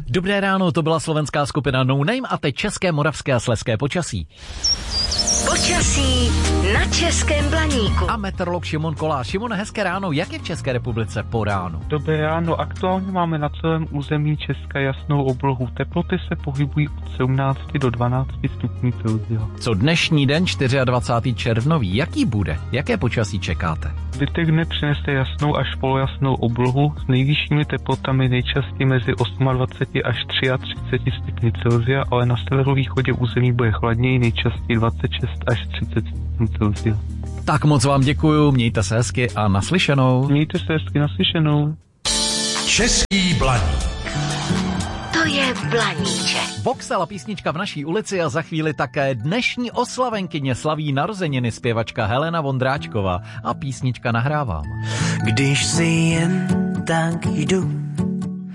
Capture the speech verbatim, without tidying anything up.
Dobré ráno, to byla slovenská skupina No Name a teď české, moravské a slezské počasí. Počasí na Českém Blaníku. A meteorolog Šimon Kolář. Šimon, hezké ráno, jak je v České republice po ránu? Dobré ráno, aktuálně máme na celém území Česka jasnou oblohu. Teploty se pohybují od sedmnácti do dvanácti stupňů Celsia. Co dnešní den, dvacátého čtvrtého červnový, jaký bude? Jaké počasí čekáte? Zbytek dne přinese jasnou až polojasnou oblohu s nejvyššími teplotami nejčastěji mezi dvaceti osmi až třiceti třemi stupni Celsia, ale na severovýchodě území bude chladněji, nejčastěji dvacet šest až třicet stupňů Celsia. Tak moc vám děkuju, mějte se hezky a naslyšenou. Mějte se hezky, naslyšenou. Český Blaník. To je Blaníček. Voxel a písnička v naší ulici a za chvíli také dnešní oslavenkyně slaví narozeniny zpěvačka Helena Vondráčková a písnička nahrávám. Když si jen tak jdu